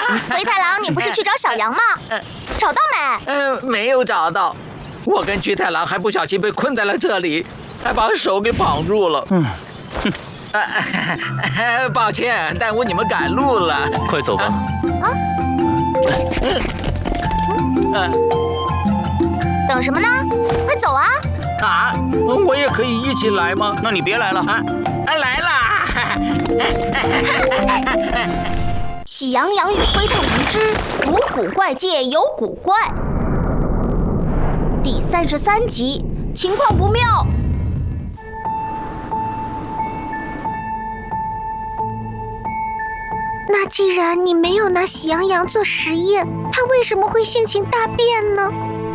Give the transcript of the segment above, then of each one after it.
灰太狼，你不是去找小羊吗？找到没？ 没有找到。我跟菊太郎还不小心被困在了这里，还把手给绑住了。抱歉，耽误你们赶路了。 快走吧。 等什么呢？快走啊！ 我也可以一起来吗？ 那你别来了。 来啦！ 喜羊羊与灰太狼之五古怪界有古怪第33集，情况不妙。那既然你没有拿喜羊羊做实验，它为什么会性情大变呢？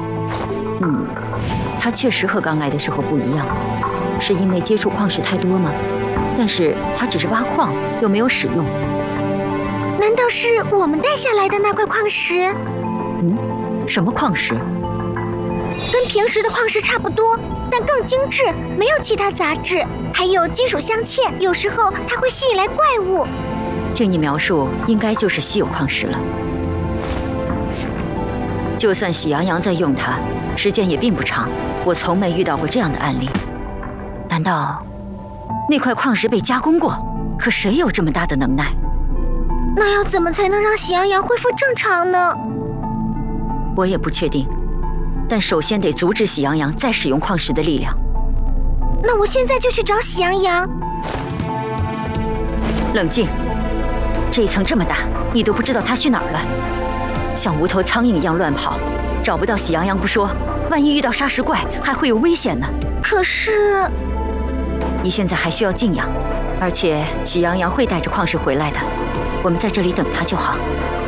它确实和刚来的时候不一样，是因为接触矿石太多吗？但是它只是挖矿，又没有使用。 难道是我们带下来的那块矿石？ 什么矿石？ 跟平时的矿石差不多，但更精致，没有其他杂质，还有金属镶嵌，有时候它会吸引来怪物。 听你描述，应该就是稀有矿石了。就算喜羊羊在用它，时间也并不长，我从没遇到过这样的案例。难道那块矿石被加工过？可谁有这么大的能耐？ 那要怎么才能让喜羊羊恢复正常呢？ 我也不确定，但首先得阻止喜羊羊再使用矿石的力量。 那我现在就去找喜羊羊。 冷静，这一层这么大，你都不知道它去哪儿了，像无头苍蝇一样乱跑，找不到喜羊羊不说，万一遇到沙石怪，还会有危险呢。 可是， 你现在还需要静养，而且喜羊羊会带着矿石回来的，我们在这里等它就好。